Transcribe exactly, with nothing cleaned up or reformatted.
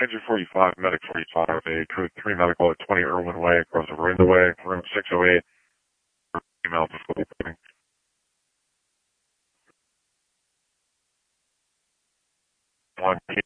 Engine forty-five, Medic forty-five, a Code three Medical at twenty Irwin Way, across the Verinda Way, room six oh eight. Email before the one